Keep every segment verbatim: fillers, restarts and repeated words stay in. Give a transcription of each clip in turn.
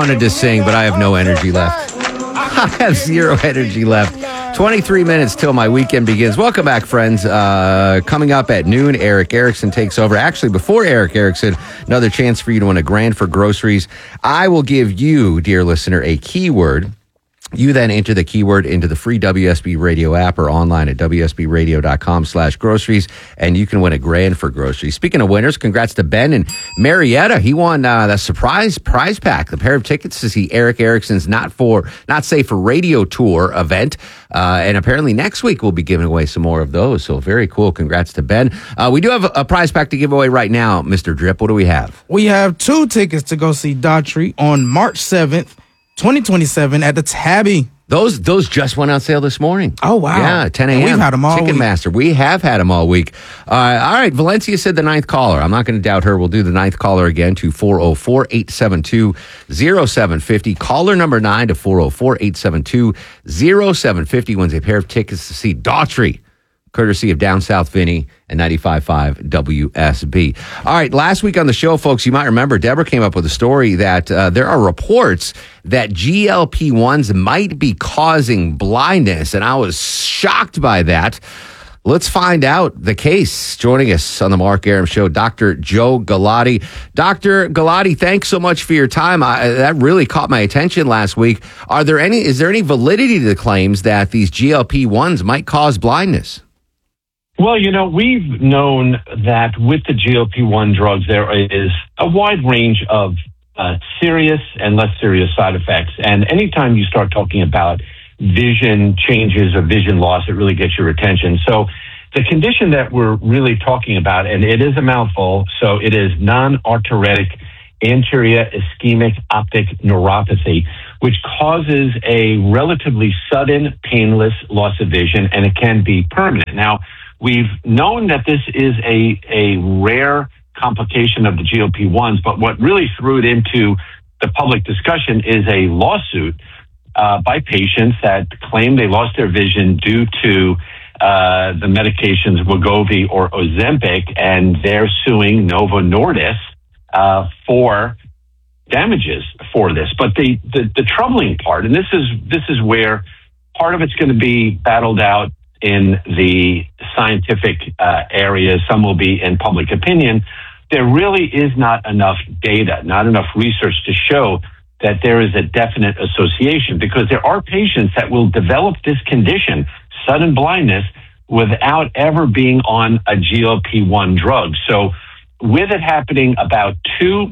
wanted to sing, but I have no energy left. I have zero energy left. twenty-three minutes till my weekend begins. Welcome back, friends. Uh, coming up at noon, Eric Erickson takes over. Actually, before Eric Erickson, another chance for you to win a grand for groceries. I will give you, dear listener, a keyword. You then enter the keyword into the free W S B Radio app or online at W S B radio dot com slash groceries, and you can win a grand for groceries. Speaking of winners, congrats to Ben in Marietta. He won uh, the surprise prize pack, the pair of tickets to see Eric Erickson's Not for Not Safe for Radio Tour event. Uh, and apparently next week we'll be giving away some more of those. So very cool. Congrats to Ben. Uh, we do have a, a prize pack to give away right now, Mister Drip. What do we have? We have two tickets to go see Daughtry on March seventh. twenty twenty-seven at the Tabby. Those those just went on sale this morning. Oh, wow. Yeah, ten a.m. We've had them all Ticketmaster. week. We have had them all week. Uh, all right, Valencia said the ninth caller. I'm not going to doubt her. We'll do the ninth caller again to four oh four, eight seven two, oh seven five oh. Caller number nine to four oh four, eight seven two, oh seven five oh wins a pair of tickets to see Daughtry, courtesy of Down South Vinny and ninety-five point five W S B. All right, last week on the show, folks, you might remember Deborah came up with a story that uh, there are reports that G L P ones might be causing blindness, and I was shocked by that. Let's find out the case. Joining us on the Mark Arum Show, Doctor Joe Galati. Doctor Galati, thanks so much for your time. I, that really caught my attention last week. Are there any? Is there any validity to the claims that these G L P ones might cause blindness? Well, you know, we've known that with the G L P one drugs, there is a wide range of uh, serious and less serious side effects. And anytime you start talking about vision changes or vision loss, it really gets your attention. So the condition that we're really talking about, and it is a mouthful, so it is non-arteritic anterior ischemic optic neuropathy, which causes a relatively sudden, painless loss of vision, and it can be permanent. Now, we've known that this is a, a rare complication of the G L P ones, but what really threw it into the public discussion is a lawsuit uh, by patients that claim they lost their vision due to uh, the medications Wegovy or Ozempic, and they're suing Novo Nordisk uh, for damages for this. But the, the, the troubling part, and this is this is where part of it's going to be battled out in the scientific uh, areas, some will be in public opinion, there really is not enough data, not enough research to show that there is a definite association, because there are patients that will develop this condition, sudden blindness, without ever being on a G L P one drug. So with it happening about two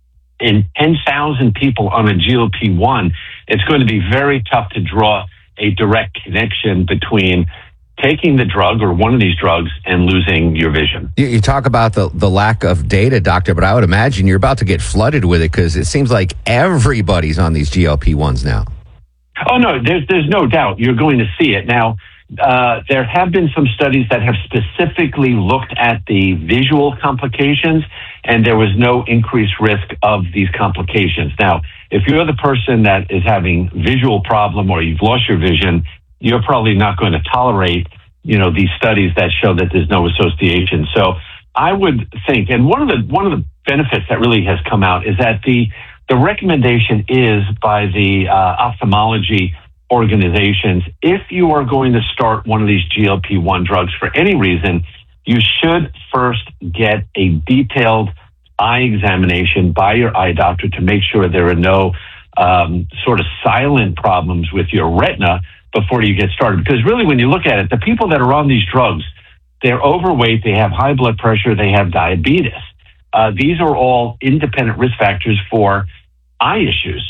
in ten thousand people on a G L P one, it's going to be very tough to draw a direct connection between taking the drug or one of these drugs and losing your vision. You, you talk about the, the lack of data, doctor, but I would imagine you're about to get flooded with it, because it seems like everybody's on these G L P ones now. Oh, no, there's, there's no doubt you're going to see it. Now, uh, there have been some studies that have specifically looked at the visual complications, and there was no increased risk of these complications. Now, if you're the person that is having visual problem or you've lost your vision, you're probably not going to tolerate, you know, these studies that show that there's no association. So I would think, and one of the one of the benefits that really has come out is that the the recommendation is by the uh, ophthalmology organizations, if you are going to start one of these G L P one drugs for any reason, you should first get a detailed eye examination by your eye doctor to make sure there are no um, sort of silent problems with your retina before you get started. Because really, when you look at it, the people that are on these drugs, they're overweight, they have high blood pressure, they have diabetes. Uh, these are all independent risk factors for eye issues.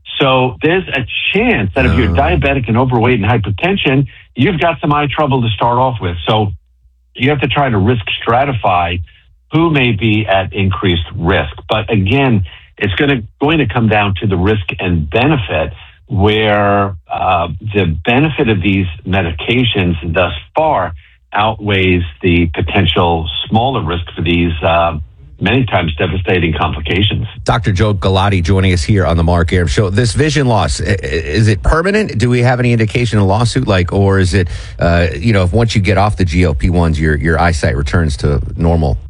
So there's a chance that if you're diabetic and overweight and hypertension, you've got some eye trouble to start off with. So you have to try to risk stratify who may be at increased risk. But again, it's going to going to come down to the risk and benefit, where uh, the benefit of these medications thus far outweighs the potential smaller risk for these uh, many times devastating complications. Doctor Joe Galati joining us here on the Mark Arum Show. This vision loss, is it permanent? Do we have any indication in a lawsuit, like, or is it, uh, you know, if once you get off the G L P ones, your your eyesight returns to normal?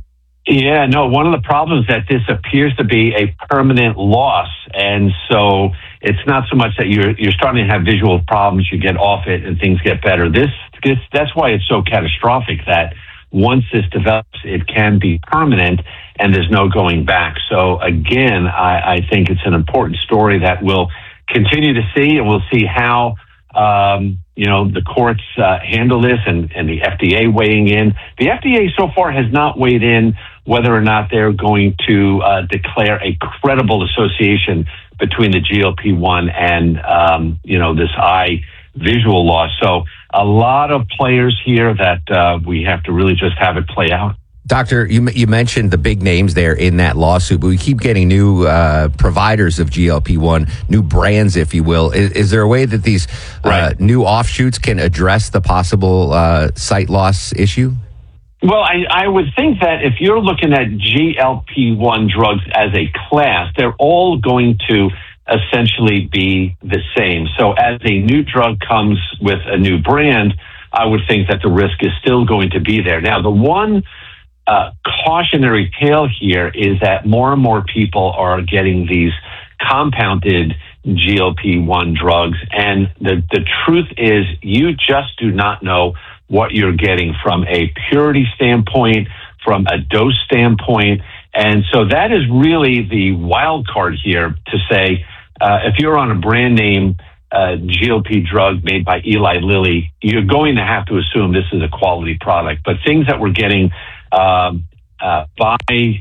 Yeah, no, one of the problems that this appears to be a permanent loss. And so it's not so much that you're you're starting to have visual problems, you get off it and things get better. This, this that's why it's so catastrophic that once this develops, it can be permanent and there's no going back. So again, I, I think it's an important story that we'll continue to see, and we'll see how Um, you know, the courts uh, handle this, and, and the F D A weighing in. The F D A so far has not weighed in whether or not they're going to uh, declare a credible association between the G L P one and, um, you know, this eye visual loss. So a lot of players here that uh, we have to really just have it play out. Doctor, you you mentioned the big names there in that lawsuit, but we keep getting new uh, providers of G L P one, new brands, if you will. Is, is there a way that these uh, Right. new offshoots can address the possible uh, sight loss issue? Well, I, I would think that if you're looking at G L P one drugs as a class, they're all going to essentially be the same. So as a new drug comes with a new brand, I would think that the risk is still going to be there. Now, the one uh, cautionary tale here is that more and more people are getting these compounded G L P one drugs. And the, the truth is you just do not know what you're getting from a purity standpoint, from a dose standpoint. And so that is really the wild card here to say, uh, if you're on a brand name uh, G L P drug made by Eli Lilly, you're going to have to assume this is a quality product. But things that we're getting um, uh, by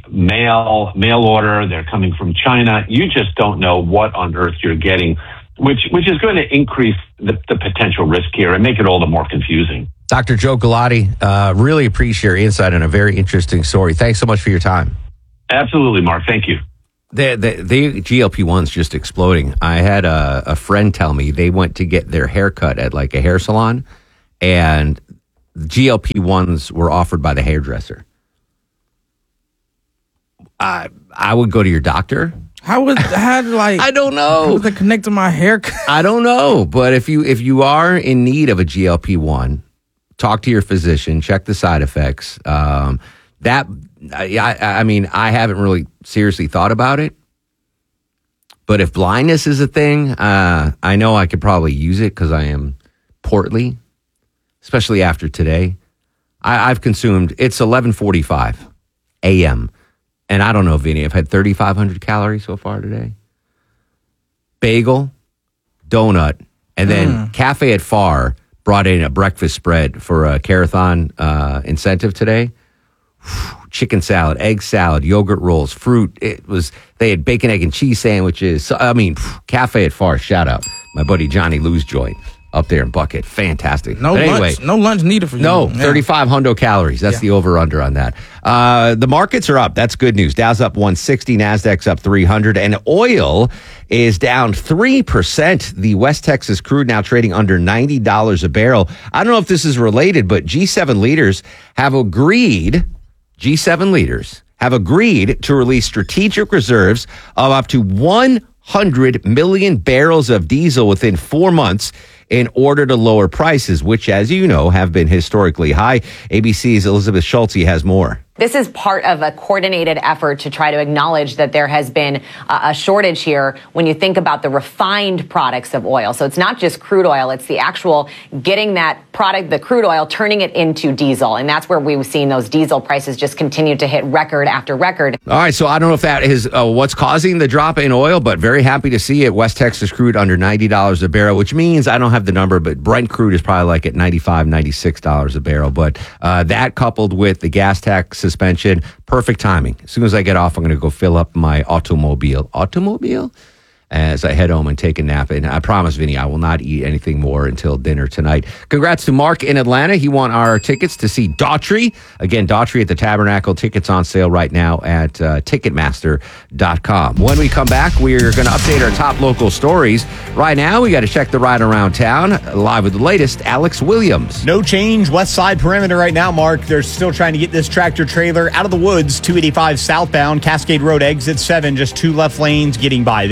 mail, mail order, they're coming from China, you just don't know what on earth you're getting, which which is going to increase the, the potential risk here and make it all the more confusing. Doctor Joe Galati, uh, really appreciate your insight on a very interesting story. Thanks so much for your time. Absolutely, Mark. Thank you. The, the, the G L P one's just exploding. I had a, a friend tell me they went to get their hair cut at like a hair salon, and G L P ones were offered by the hairdresser. I I would go to your doctor. How would how like I don't how know. would that connect to my haircut? I don't know. But if you if you are in need of a G L P one, talk to your physician. Check the side effects. Um, that I, I mean, I haven't really seriously thought about it. But if blindness is a thing, uh, I know I could probably use it because I am portly, especially after today. I, I've consumed. It's eleven forty-five a.m. And I don't know, Vinny, I've had thirty-five hundred calories so far today. Bagel, donut, and then Mm. Cafe at Far brought in a breakfast spread for a Carathon uh, incentive today. Chicken salad, egg salad, yogurt rolls, fruit. It was, they had bacon, egg, and cheese sandwiches. So, I mean, Cafe at Far, shout out. My buddy Johnny Lou's joint up there in Bucket. Fantastic. No But anyway, lunch, no lunch needed for you. no, Yeah. thirty-five hundo calories. That's Yeah. the over-under on that. Uh, the markets are up. That's good news. Dow's up one sixty, NASDAQ's up three hundred, and oil is down three percent. The West Texas crude now trading under ninety dollars a barrel. I don't know if this is related, but G seven leaders have agreed, G seven leaders have agreed to release strategic reserves of up to one hundred million barrels of diesel within four months in order to lower prices, which, as you know, have been historically high. A B C's Elizabeth Schulte has more. This is part of a coordinated effort to try to acknowledge that there has been a shortage here when you think about the refined products of oil. So it's not just crude oil, it's the actual getting that product, the crude oil, turning it into diesel. And that's where we've seen those diesel prices just continue to hit record after record. All right, so I don't know if that is uh, what's causing the drop in oil, but very happy to see it. West Texas crude under ninety dollars a barrel, which means I don't have the number, but Brent crude is probably like at ninety-five, ninety-six dollars a barrel. But uh, that coupled with the gas tax suspension, perfect timing. As soon as I get off, I'm going to go fill up my automobile. Automobile? As I head home and take a nap. And I promise, Vinny, I will not eat anything more until dinner tonight. Congrats to Mark in Atlanta. He won our tickets to see Daughtry. Again, Daughtry at the Tabernacle. Tickets on sale right now at uh, Ticketmaster dot com. When we come back, we're going to update our top local stories. Right now, we got to check the ride around town. Live with the latest, Alex Williams. No change. West side perimeter right now, Mark. They're still trying to get this tractor trailer out of the woods. two eighty-five southbound, Cascade Road exit seven. Just two left lanes getting by there.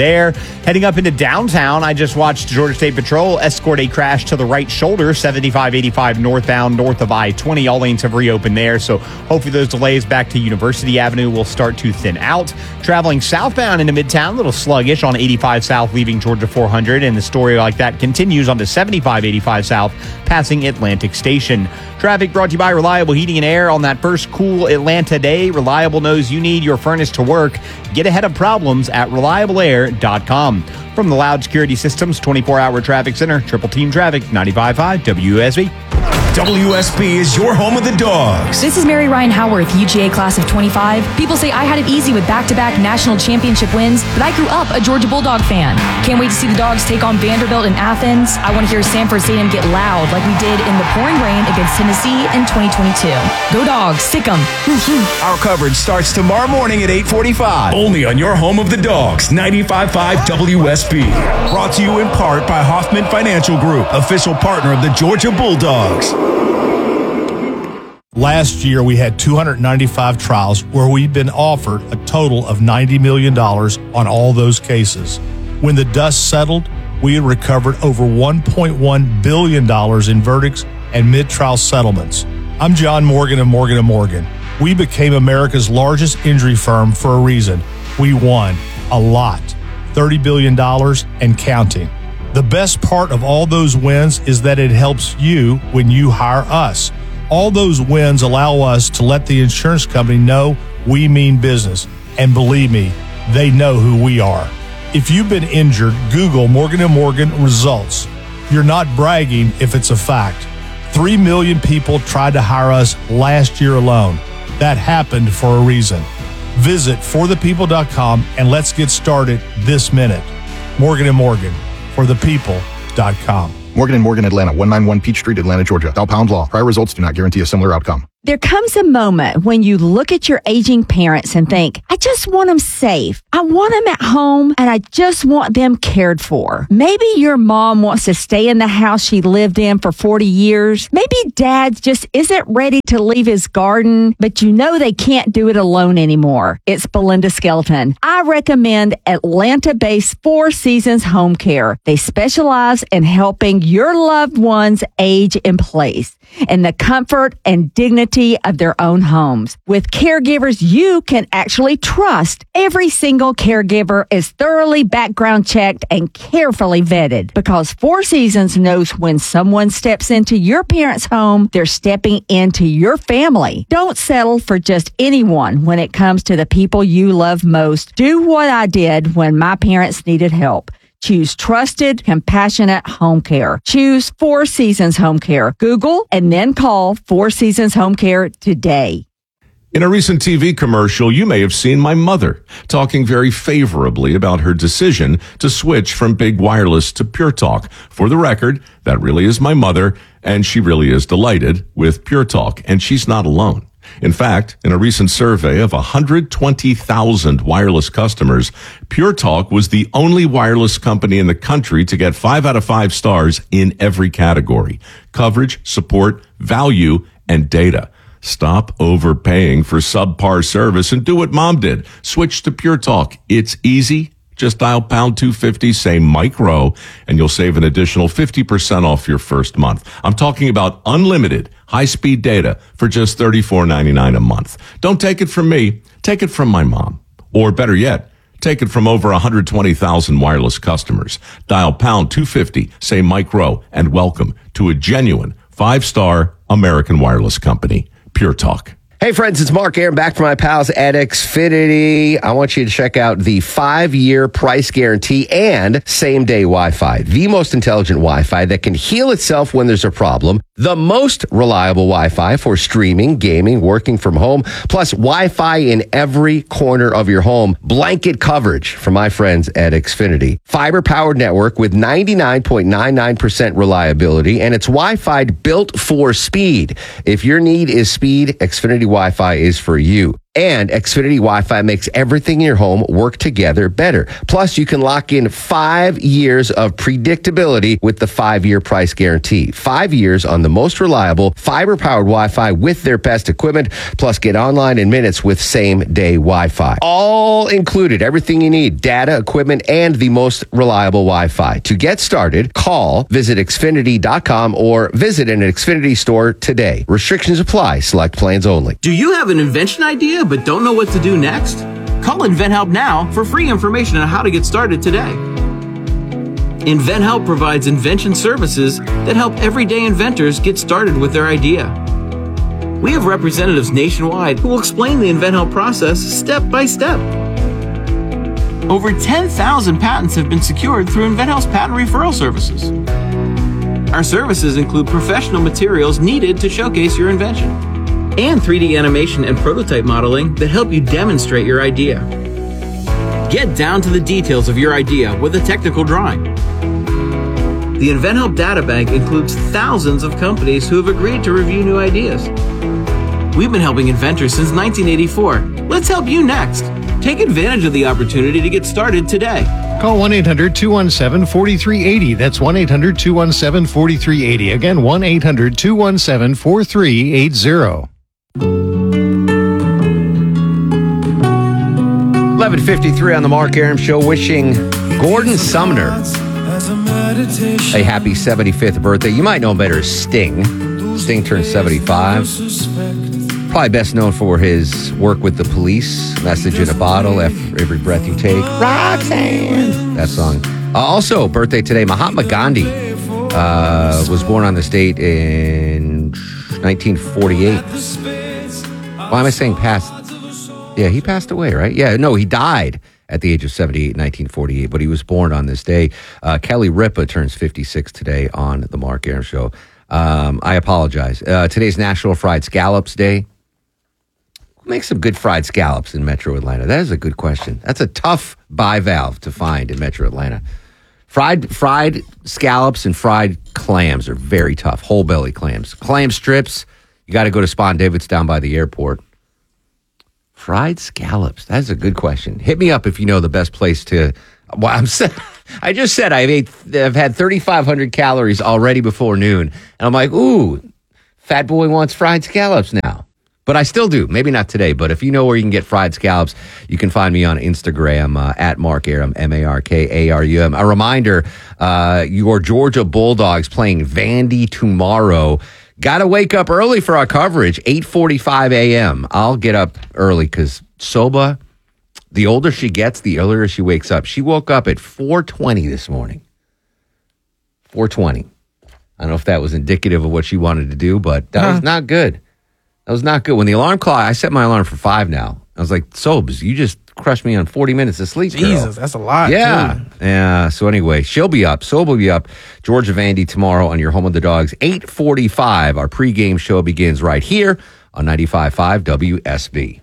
Heading up into downtown, I just watched Georgia State Patrol escort a crash to the right shoulder, seventy-five eighty-five northbound, north of I twenty. All lanes have reopened there, so hopefully those delays back to University Avenue will start to thin out. Traveling southbound into Midtown, a little sluggish on eighty-five South leaving Georgia four hundred, and the story like that continues on to seventy-five eighty-five South passing Atlantic Station. Traffic brought to you by Reliable Heating and Air on that first cool Atlanta day. Reliable knows you need your furnace to work. Get ahead of problems at reliable air dot com. From the Loud Security Systems twenty-four hour Traffic Center, Triple Team Traffic, ninety-five point five W S B. W S B is your home of the Dogs. This is Mary Ryan Howarth, U G A class of twenty-five. People say I had it easy with back-to-back national championship wins, but I grew up a Georgia Bulldog fan. Can't wait to see the Dogs take on Vanderbilt in Athens. I want to hear Sanford Stadium get loud like we did in the pouring rain against Tennessee in twenty twenty-two. Go Dogs, sick 'em. Our coverage starts tomorrow morning at eight forty-five. Only on your home of the Dogs, ninety-five point five W S B. Brought to you in part by Hoffman Financial Group, official partner of the Georgia Bulldogs. Last year, we had two hundred ninety-five trials where we've been offered a total of ninety million dollars on all those cases. When the dust settled, we had recovered over one point one billion dollars in verdicts and mid-trial settlements. I'm John Morgan of Morgan and Morgan. We became America's largest injury firm for a reason. We won a lot, thirty billion dollars and counting. The best part of all those wins is that it helps you when you hire us. All those wins allow us to let the insurance company know we mean business. And believe me, they know who we are. If you've been injured, Google Morgan and Morgan results. You're not bragging if it's a fact. Three million people tried to hire us last year alone. That happened for a reason. Visit for the people dot com and let's get started this minute. Morgan and Morgan, for the people dot com. Morgan and Morgan, Atlanta, one ninety-one Peach Street, Atlanta, Georgia. Dial pound law. Prior results do not guarantee a similar outcome. There comes a moment when you look at your aging parents and think, I just want them safe. I want them at home and I just want them cared for. Maybe your mom wants to stay in the house she lived in for forty years. Maybe dad just isn't ready to leave his garden, but you know they can't do it alone anymore. It's Belinda Skelton. I recommend Atlanta-based Four Seasons Home Care. They specialize in helping your loved ones age in place in the comfort and dignity of their own homes. With caregivers you can actually trust, every single caregiver is thoroughly background checked and carefully vetted because Four Seasons knows when someone steps into your parents' home, they're stepping into your family. Don't settle for just anyone when it comes to the people you love most. Do what I did when my parents needed help. Choose trusted, compassionate home care. Choose Four Seasons Home Care. Google and then call Four Seasons Home Care today. In a recent T V commercial, you may have seen my mother talking very favorably about her decision to switch from big wireless to Pure Talk. For the record, that really is my mother, and she really is delighted with Pure Talk, and she's not alone. In fact, in a recent survey of one hundred twenty thousand wireless customers, Pure Talk was the only wireless company in the country to get five out of five stars in every category: coverage, support, value, and data. Stop overpaying for subpar service and do what Mom did. Switch to Pure Talk. It's easy. Just dial pound two fifty, say Mike Rowe, and you'll save an additional fifty percent off your first month. I'm talking about unlimited high-speed data for just thirty-four ninety-nine a month. Don't take it from me. Take it from my mom. Or better yet, take it from over one hundred twenty thousand wireless customers. Dial pound two fifty, say Mike Rowe, and welcome to a genuine five-star American wireless company, Pure Talk. Hey friends, it's Mark Aaron back from my pals at Xfinity. I want you to check out the five-year price guarantee and same-day Wi-Fi. The most intelligent Wi-Fi that can heal itself when there's a problem. The most reliable Wi-Fi for streaming, gaming, working from home. Plus Wi-Fi in every corner of your home. Blanket coverage from my friends at Xfinity. Fiber-powered network with ninety-nine point nine nine percent reliability. And it's Wi-Fi built for speed. If your need is speed, Xfinity Wi-Fi is for you. And Xfinity Wi-Fi makes everything in your home work together better. Plus, you can lock in five years of predictability with the five-year price guarantee. Five years on the most reliable fiber-powered Wi-Fi with their best equipment. Plus, get online in minutes with same-day Wi-Fi. All included, everything you need, data, equipment, and the most reliable Wi-Fi. To get started, call, visit Xfinity dot com, or visit an Xfinity store today. Restrictions apply. Select plans only. Do you have an invention idea but don't know what to do next? Call InventHelp now for free information on how to get started today. InventHelp provides invention services that help everyday inventors get started with their idea. We have representatives nationwide who will explain the InventHelp process step by step. Over ten thousand patents have been secured through InventHelp's patent referral services. Our services include professional materials needed to showcase your invention, and three D animation and prototype modeling that help you demonstrate your idea. Get down to the details of your idea with a technical drawing. The InventHelp Data Bank includes thousands of companies who have agreed to review new ideas. We've been helping inventors since nineteen eighty-four. Let's help you next. Take advantage of the opportunity to get started today. Call one eight hundred two one seven four three eight zero. That's one eight hundred two one seven four three eight zero. Again, one eight hundred two one seven four three eight zero. eleven fifty-three on the Mark Arum Show, wishing Gordon Sumner a happy seventy-fifth birthday. You might know him better as Sting. Sting turned seventy-five. Probably best known for his work with the Police, Message in a Bottle, Every Breath You Take, Roxanne, that song. Uh, also, birthday today, Mahatma Gandhi uh, was born on this date in nineteen forty-eight. Why am I saying passed? Yeah, he passed away, right? Yeah, no, he died at the age of seventy-eight in nineteen forty-eight, but he was born on this day. Uh, Kelly Ripa turns fifty-six today on the Mark Arum Show. Um, I apologize. Uh, today's National Fried Scallops Day. Who makes some good fried scallops in Metro Atlanta? That is a good question. That's a tough bivalve to find in Metro Atlanta. Fried fried scallops and fried clams are very tough. Whole belly clams. Clam strips, you got to go to Spawn David's down by the airport. Fried scallops. That's a good question. Hit me up if you know the best place to. Well, I'm. I just said I've ate. I've had thirty-five hundred calories already before noon, and I'm like, ooh, fat boy wants fried scallops now. But I still do. Maybe not today. But if you know where you can get fried scallops, you can find me on Instagram uh, at Mark Arum, M A R K A R U M. A reminder: uh, your Georgia Bulldogs playing Vandy tomorrow. Got to wake up early for our coverage, eight forty-five a.m. I'll get up early because Soba, the older she gets, the earlier she wakes up. She woke up at four twenty this morning. four twenty. I don't know if that was indicative of what she wanted to do, but that huh. was not good. That was not good. When the alarm clock, I set my alarm for five now. I was like, Sobes, you just crushed me on forty minutes of sleep, girl. Jesus, that's a lot. Yeah. Too. Yeah. So anyway, she'll be up. Sobe will be up. Georgia Vandy tomorrow on your home of the Dogs. eight forty-five. Our pregame show begins right here on ninety-five point five W S B.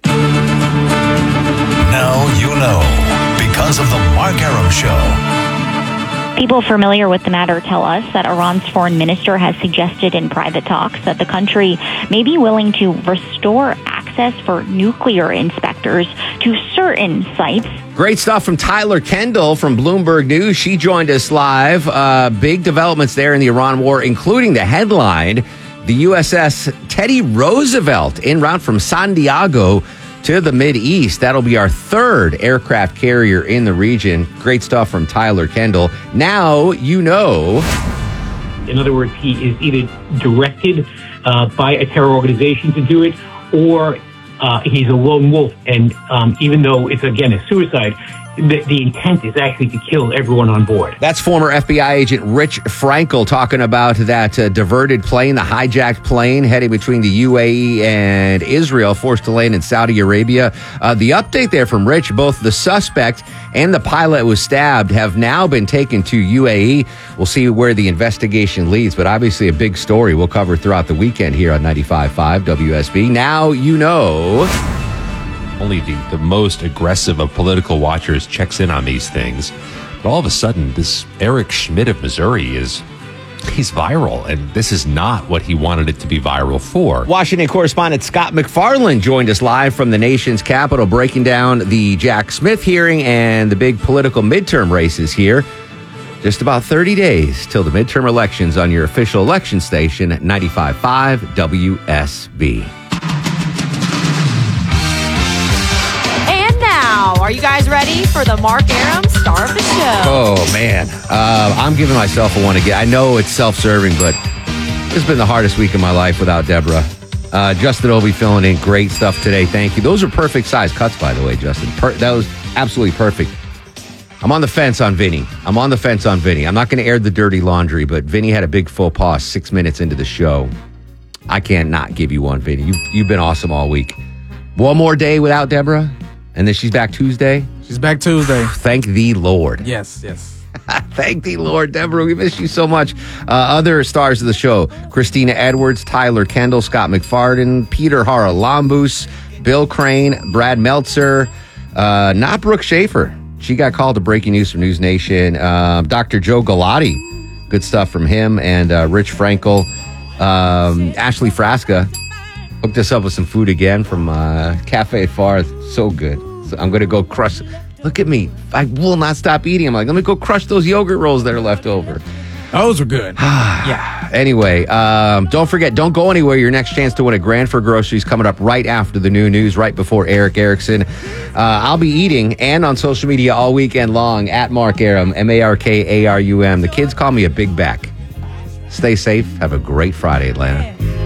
Now you know because of the Mark Arum Show. People familiar with the matter tell us that Iran's foreign minister has suggested in private talks that the country may be willing to restore access for nuclear inspectors to certain sites. Great stuff from Tyler Kendall from Bloomberg News. She joined us live. Uh, big developments there in the Iran war, including the headline, the U S S Teddy Roosevelt en route from Santiago to the Mideast. That'll be our third aircraft carrier in the region. Great stuff from Tyler Kendall. Now you know. In other words, he is either directed uh, by a terror organization to do it, or uh, he's a lone wolf. And um, even though it's, again, a suicide, the, the intent is actually to kill everyone on board. That's former F B I agent Rich Frankel talking about that uh, diverted plane, the hijacked plane heading between the U A E and Israel, forced to land in Saudi Arabia. Uh, the update there from Rich, both the suspect and the pilot who was stabbed have now been taken to U A E. We'll see where the investigation leads, but obviously a big story we'll cover throughout the weekend here on ninety-five point five W S B. Now you know. Only the, the most aggressive of political watchers checks in on these things. But all of a sudden, this Eric Schmidt of Missouri is stays viral, and this is not what he wanted it to be viral for. Washington correspondent Scott McFarland joined us live from the nation's capital, breaking down the Jack Smith hearing and the big political midterm races here. Just about thirty days till the midterm elections on your official election station at ninety-five point five W S B. And now, are you guys ready for the Mark Aram star of the show? Oh, man. Uh, I'm giving myself a one again. I know it's self-serving, but it's been the hardest week of my life without Deborah. Uh, Justin Obi filling in great stuff today. Thank you. Those are perfect size cuts, by the way, Justin. Per- that was absolutely perfect. I'm on the fence on Vinny. I'm on the fence on Vinny. I'm not going to air the dirty laundry, but Vinny had a big faux pas six minutes into the show. I can't not give you one, Vinny. You've, you've been awesome all week. One more day without Deborah, and then she's back Tuesday. She's back Tuesday. Thank thee, Lord. Yes, yes. Thank thee, Lord. Deborah, we miss you so much. Uh, other stars of the show, Christina Edwards, Tyler Kendall, Scott McFarden, Peter Haralambous, Bill Crane, Brad Meltzer, uh, not Brooke Schaefer. She got called to breaking news from News Nation. Uh, Doctor Joe Galati, good stuff from him, and uh, Rich Frankel. Um, Ashley Frasca hooked us up with some food again from uh, Cafe Far. So good. So I'm going to go crush. Look at me. I will not stop eating. I'm like, let me go crush those yogurt rolls that are left over. Those are good. Yeah. Anyway, um, don't forget, don't go anywhere. Your next chance to win a grand for groceries coming up right after the new news, right before Eric Erickson. Uh, I'll be eating and on social media all weekend long at Mark Arum, M A R K A R U M. The kids call me a big back. Stay safe. Have a great Friday, Atlanta.